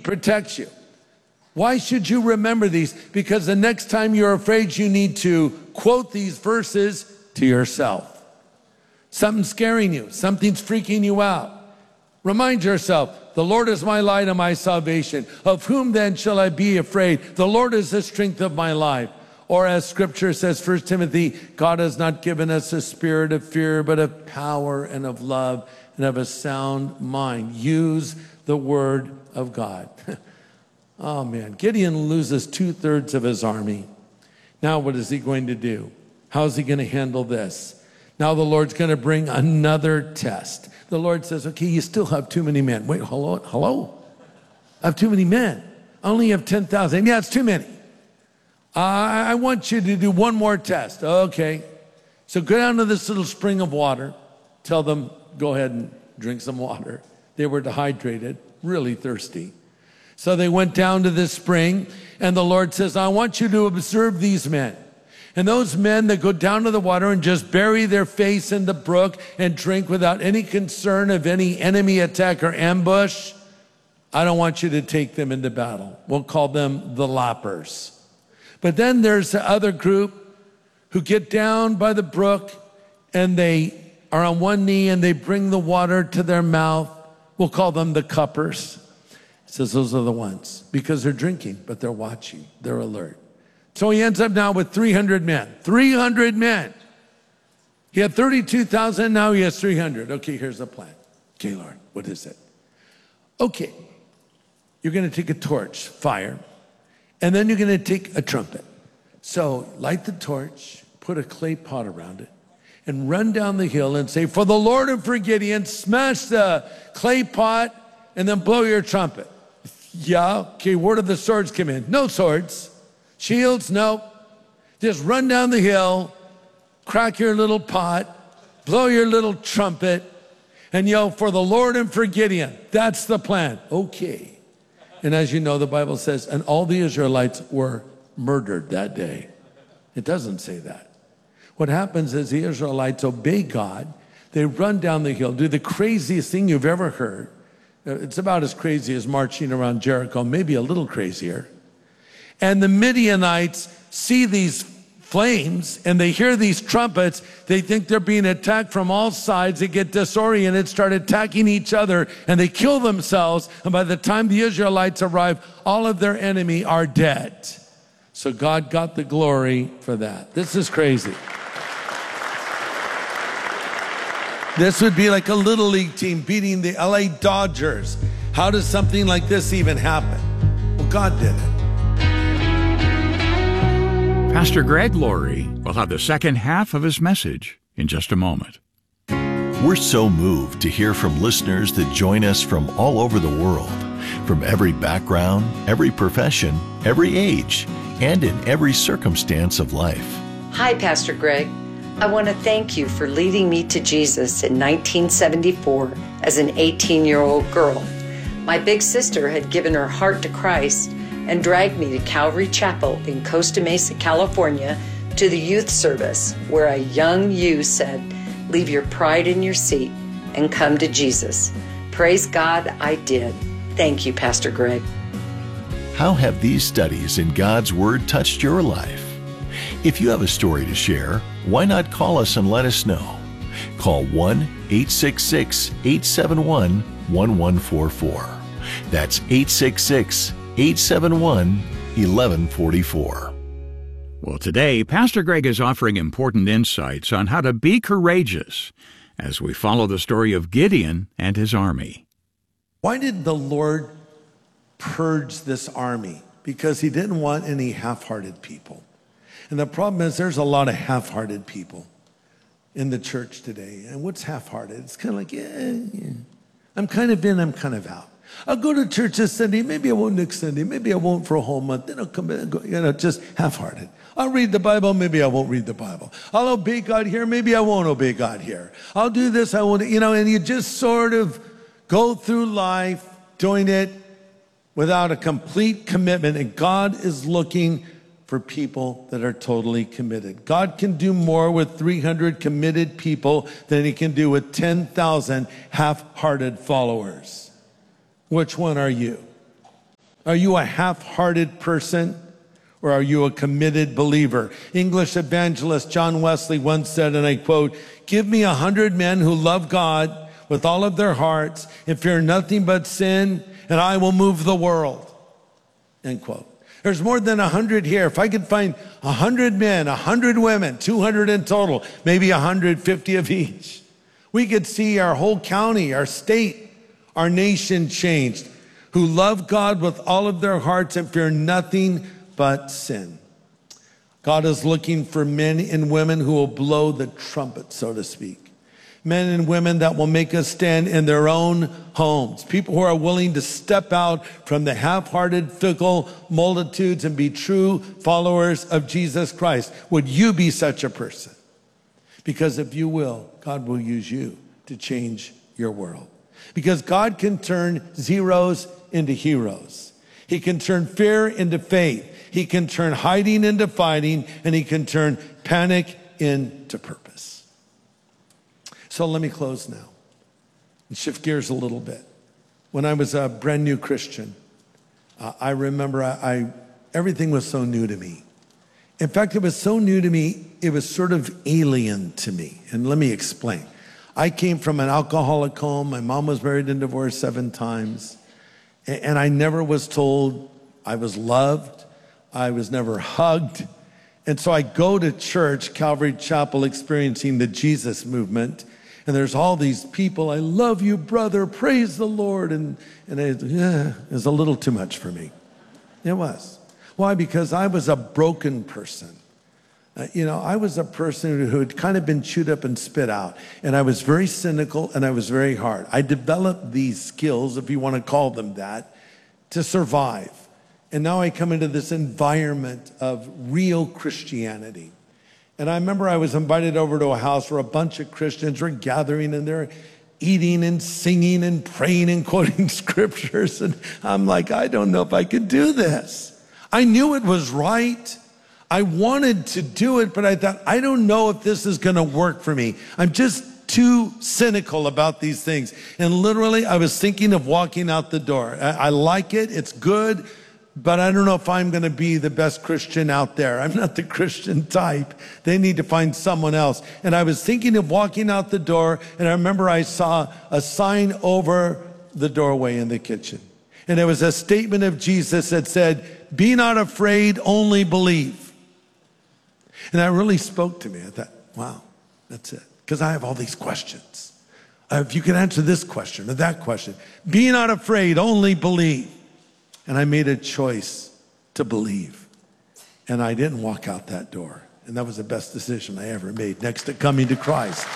protects you. Why should you remember these? Because the next time you're afraid, you need to quote these verses to yourself. Something's scaring you. Something's freaking you out. Remind yourself, the Lord is my light and my salvation. Of whom then shall I be afraid? The Lord is the strength of my life. Or as Scripture says, 1 Timothy, God has not given us a spirit of fear, but of power and of love and of a sound mind. Use the word of God. Oh man, Gideon loses 2/3 of his army. Now what is he going to do? How is he going to handle this? Now the Lord's going to bring another test. The Lord says, okay, you still have too many men. Wait, hello? I have too many men. I only have 10,000. Yeah, it's too many. I want you to do one more test. Okay. So go down to this little spring of water. Tell them, go ahead and drink some water. They were dehydrated, really thirsty. So they went down to this spring, and the Lord says, I want you to observe these men. And those men that go down to the water and just bury their face in the brook and drink without any concern of any enemy attack or ambush, I don't want you to take them into battle. We'll call them the lappers. But then there's the other group who get down by the brook and they are on one knee and they bring the water to their mouth. We'll call them the cuppers. It says those are the ones because they're drinking, but they're watching, they're alert. So he ends up now with 300 men. 300 men. He had 32,000, now he has 300. Okay, here's the plan. Okay, Lord, what is it? Okay, you're going to take a torch, fire, and then you're going to take a trumpet. So light the torch, put a clay pot around it, and run down the hill and say, for the Lord and for Gideon, smash the clay pot, and then blow your trumpet. Yeah, okay, where do the swords come in? No swords. Shields, no. Just run down the hill, crack your little pot, blow your little trumpet, and yell for the Lord and for Gideon. That's the plan. Okay. And as you know, the Bible says, and all the Israelites were murdered that day. It doesn't say that. What happens is the Israelites obey God. They run down the hill, do the craziest thing you've ever heard. It's about as crazy as marching around Jericho, maybe a little crazier. And the Midianites see these flames and they hear these trumpets. They think they're being attacked from all sides. They get disoriented, start attacking each other, and they kill themselves. And by the time the Israelites arrive, all of their enemy are dead. So God got the glory for that. This is crazy. This would be like a little league team beating the LA Dodgers. How does something like this even happen? Well, God did it. Pastor Greg Laurie will have the second half of his message in just a moment. We're so moved to hear from listeners that join us from all over the world, from every background, every profession, every age, and in every circumstance of life. Hi, Pastor Greg. I want to thank you for leading me to Jesus in 1974 as an 18-year-old girl. My big sister had given her heart to Christ and dragged me to Calvary Chapel in Costa Mesa, California, to the youth service where a young you said, leave your pride in your seat and come to Jesus. Praise God, I did. Thank you, Pastor Greg. How have these studies in God's Word touched your life? If you have a story to share, why not call us and let us know? Call 1-866-871-1144. That's 866-871-1144. Well, today, Pastor Greg is offering important insights on how to be courageous as we follow the story of Gideon and his army. Why did the Lord purge this army? Because he didn't want any half-hearted people. And the problem is there's a lot of half-hearted people in the church today. And what's half-hearted? It's kind of like, yeah. I'm kind of in, I'm kind of out. I'll go to church this Sunday, maybe I won't next Sunday, maybe I won't for a whole month, then I'll come back and go, just half-hearted. I'll read the Bible, maybe I won't read the Bible. I'll obey God here, maybe I won't obey God here. I'll do this, I won't, and you just sort of go through life doing it without a complete commitment. And God is looking for people that are totally committed. God can do more with 300 committed people than he can do with 10,000 half-hearted followers. Which one are you? Are you a half-hearted person, or are you a committed believer? English evangelist John Wesley once said, and I quote, "Give me 100 men who love God with all of their hearts and fear nothing but sin, and I will move the world." End quote. There's more than 100 here. If I could find 100 men, 100 women, 200 in total, maybe 150 of each, we could see our whole county, our state, our nation changed, who love God with all of their hearts and fear nothing but sin. God is looking for men and women who will blow the trumpet, so to speak. Men and women that will make a stand in their own homes. People who are willing to step out from the half-hearted, fickle multitudes and be true followers of Jesus Christ. Would you be such a person? Because if you will, God will use you to change your world. Because God can turn zeros into heroes. He can turn fear into faith. He can turn hiding into fighting, and he can turn panic into purpose. So let me close now and shift gears a little bit. When I was a brand new Christian, I remember everything was so new to me. In fact, it was so new to me, it was sort of alien to me. And let me explain. I came from an alcoholic home. My mom was married and divorced 7 times. And I never was told I was loved. I was never hugged. And so I go to church, Calvary Chapel, experiencing the Jesus movement. And there's all these people, "I love you, brother, praise the Lord." And it was a little too much for me. It was. Why? Because I was a broken person. I was a person who had kind of been chewed up and spit out. And I was very cynical and I was very hard. I developed these skills, if you want to call them that, to survive. And now I come into this environment of real Christianity. And I remember I was invited over to a house where a bunch of Christians were gathering and they're eating and singing and praying and quoting scriptures. And I'm like, I don't know if I could do this. I knew it was right. I wanted to do it, but I thought, I don't know if this is going to work for me. I'm just too cynical about these things. And literally, I was thinking of walking out the door. I like it. It's good. But I don't know if I'm going to be the best Christian out there. I'm not the Christian type. They need to find someone else. And I was thinking of walking out the door, and I remember I saw a sign over the doorway in the kitchen. And there was a statement of Jesus that said, "Be not afraid, only believe." And that really spoke to me. I thought, wow, that's it. Because I have all these questions. If you can answer this question or that question. Be not afraid, only believe. And I made a choice to believe. And I didn't walk out that door. And that was the best decision I ever made, next to coming to Christ.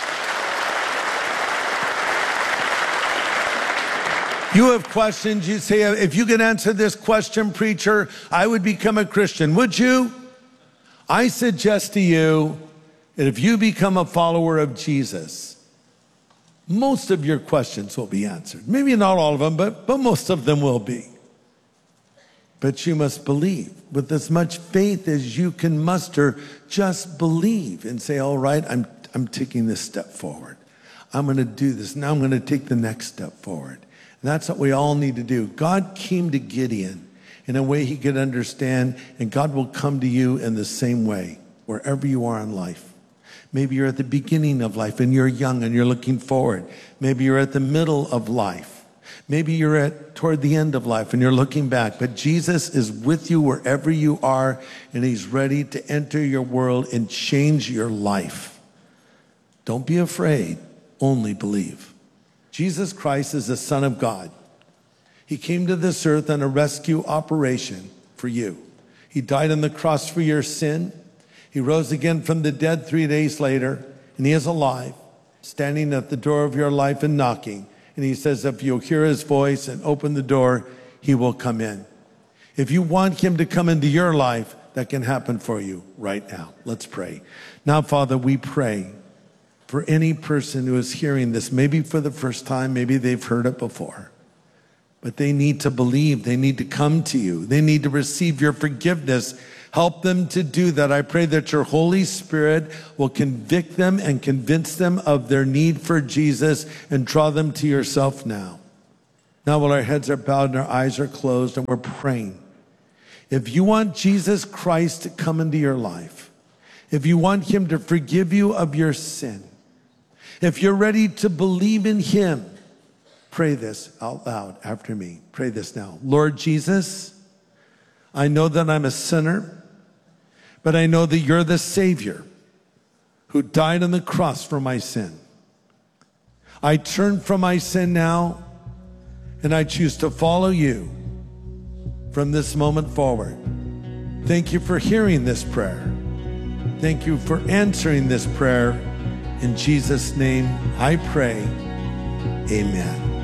You have questions. You say, if you could answer this question, preacher, I would become a Christian. Would you? I suggest to you that if you become a follower of Jesus, most of your questions will be answered. Maybe not all of them, but most of them will be. But you must believe with as much faith as you can muster. Just believe and say, all right, I'm taking this step forward. I'm going to do this. Now I'm going to take the next step forward. And that's what we all need to do. God came to Gideon in a way he could understand, and God will come to you in the same way, wherever you are in life. Maybe you're at the beginning of life and you're young and you're looking forward. Maybe you're at the middle of life. Maybe you're toward the end of life and you're looking back, but Jesus is with you wherever you are, and he's ready to enter your world and change your life. Don't be afraid, only believe. Jesus Christ is the Son of God. He came to this earth on a rescue operation for you. He died on the cross for your sin. He rose again from the dead 3 days later, and he is alive, standing at the door of your life and knocking. And he says, if you'll hear his voice and open the door, he will come in. If you want him to come into your life, that can happen for you right now. Let's pray. Now, Father, we pray for any person who is hearing this, maybe for the first time, maybe they've heard it before, but they need to believe. They need to come to you. They need to receive your forgiveness. Help them to do that. I pray that your Holy Spirit will convict them and convince them of their need for Jesus and draw them to yourself now. Now, while our heads are bowed and our eyes are closed and we're praying, if you want Jesus Christ to come into your life, if you want him to forgive you of your sin, if you're ready to believe in him, pray this out loud after me. Pray this now. Lord Jesus, I know that I'm a sinner, but I know that you're the Savior who died on the cross for my sin. I turn from my sin now, and I choose to follow you from this moment forward. Thank you for hearing this prayer. Thank you for answering this prayer. In Jesus' name I pray, amen.